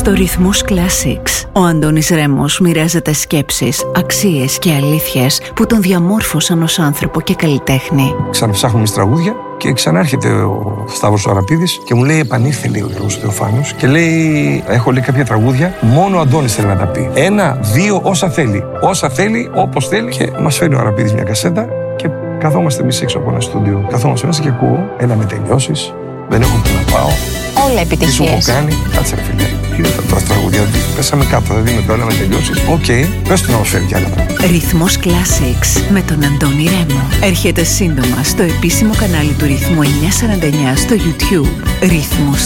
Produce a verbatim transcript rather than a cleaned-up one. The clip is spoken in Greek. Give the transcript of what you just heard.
Στο Ρυθμός Classics, ο Αντώνης Ρέμος μοιράζεται σκέψεις, αξίες και αλήθειες που τον διαμόρφωσαν ως άνθρωπο και καλλιτέχνη. Ξαναψάχνουμε τραγούδια και ξανάρχεται ο Σταύρος ο Αραπίδης και μου λέει: επανήλθε, λέει ο Γιώργος Θεοφάνους, και λέει: έχω λέει κάποια τραγούδια, μόνο ο Αντώνης θέλει να τα πει. Ένα, δύο, όσα θέλει. Όσα θέλει, όπως θέλει. Και μας φέρνει ο Αραπίδης μια κασέτα και καθόμαστε εμείς έξω από ένα στούντιο. Καθόμαστε μέσα και ακούω: έλα με τελειώσεις, δεν έχω που να πάω. Όλα επιτυχίες. Τι σου έχω κάνει, κάτσε ρε φίλε. Είδα τα τραγούδια, πέσαμε κάτω, δηλαδή με το έλα με τελειώσεις. Οκ, okay, πες του να μας φέρει κι άλλα. Ρυθμός Classics με τον Αντώνη Ρέμο. Έρχεται σύντομα στο επίσημο κανάλι του Ρυθμού εννιακόσια σαράντα εννιά στο YouTube. Ρυθμός